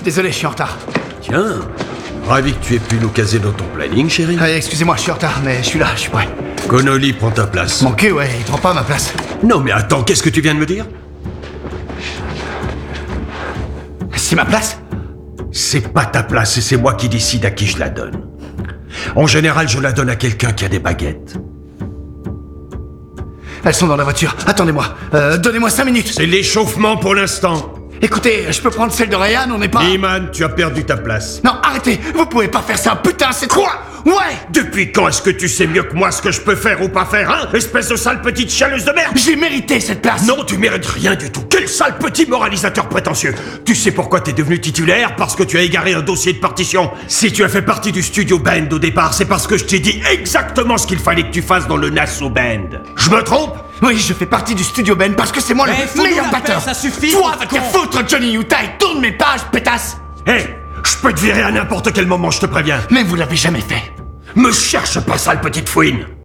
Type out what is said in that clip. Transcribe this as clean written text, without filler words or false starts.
Désolé, je suis en retard. Tiens, ravi que tu aies pu nous caser dans ton planning, chérie. Allez, excusez-moi, je suis en retard, mais je suis là, je suis prêt. Connolly prend ta place. Mon cul, ouais, il prend pas ma place. Non mais attends, qu'est-ce que tu viens de me dire? C'est ma place? C'est pas ta place et c'est moi qui décide à qui je la donne. En général, je la donne à quelqu'un qui a des baguettes. Elles sont dans la voiture. Attendez-moi. Donnez-moi 5 minutes. C'est l'échauffement pour l'instant. Écoutez, je peux prendre celle de Ryan, on n'est pas... Iman, tu as perdu ta place. Non, arrêtez. Vous pouvez pas faire ça, putain, c'est... Quoi? Ouais. Depuis quand est-ce que tu sais mieux que moi ce que je peux faire ou pas faire, hein? Espèce de sale petite chialeuse de merde! J'ai mérité cette place. Non, tu mérites rien du tout. Quel sale petit moralisateur prétentieux! Tu sais pourquoi t'es devenu titulaire? Parce que tu as égaré un dossier de partition. Si tu as fait partie du studio band au départ, c'est parce que je t'ai dit exactement ce qu'il fallait que tu fasses dans le Nassau Band. Je me trompe? Oui, je fais partie du studio Ben parce que c'est moi le meilleur batteur. Ça suffit. Toi, va te faire foutre, Johnny Utah, et tourne mes pages, pétasse. Hé, je peux te virer à n'importe quel moment, je te préviens. Mais vous l'avez jamais fait. Me cherche pas, sale petite fouine.